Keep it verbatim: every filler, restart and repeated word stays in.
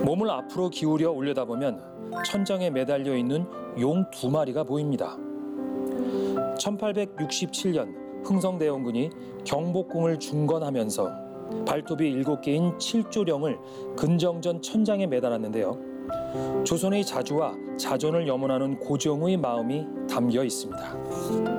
몸을 앞으로 기울여 올려다보면 천장에 매달려 있는 용 두 마리가 보입니다. 천팔백육십칠 년 흥성대원군이 경복궁을 중건하면서 발톱이 일곱 개인 칠조령을 근정전 천장에 매달았는데요. 조선의 자주와 자존을 염원하는 고종의 마음이 담겨 있습니다.